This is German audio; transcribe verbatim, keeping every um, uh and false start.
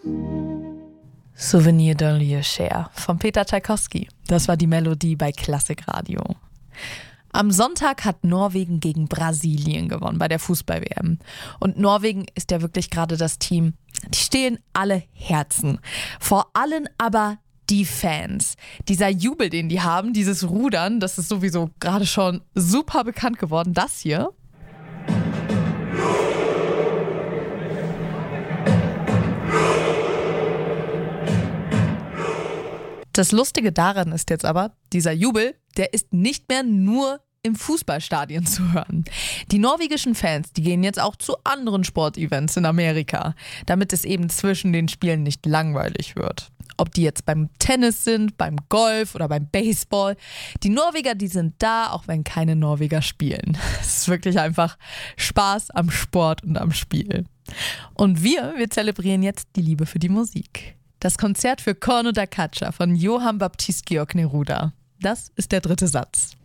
Souvenir d'un lieu cher von Peter Tchaikovsky. Das war die Melodie bei Klassikradio. Am Sonntag hat Norwegen gegen Brasilien gewonnen bei der Fußball-W M. Und Norwegen ist ja wirklich gerade das Team, die stehlen alle Herzen. Vor allem aber die Fans. Dieser Jubel, den die haben, dieses Rudern, das ist sowieso gerade schon super bekannt geworden. Das hier. Das Lustige daran ist jetzt aber, dieser Jubel, der ist nicht mehr nur im Fußballstadion zu hören. Die norwegischen Fans, die gehen jetzt auch zu anderen Sportevents in Amerika, damit es eben zwischen den Spielen nicht langweilig wird. Ob die jetzt beim Tennis sind, beim Golf oder beim Baseball. Die Norweger, die sind da, auch wenn keine Norweger spielen. Es ist wirklich einfach Spaß am Sport und am Spiel. Und wir, wir zelebrieren jetzt die Liebe für die Musik. Das Konzert für Corno da Caccia von Johann Baptist Georg Neruda. Das ist der dritte Satz.